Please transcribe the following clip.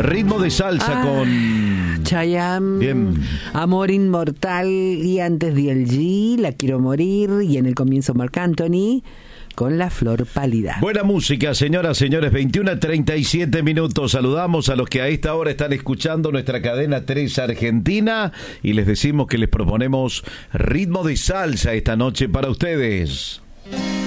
Ritmo de salsa con Chayanne. Bien. Amor Inmortal. Y antes DLG, La Quiero Morir. Y en el comienzo Marc Anthony con La Flor Pálida. Buena música, señoras, señores. 21:37 minutos. Saludamos a los que a esta hora están escuchando nuestra cadena 3 Argentina y les decimos que les proponemos ritmo de salsa esta noche para ustedes.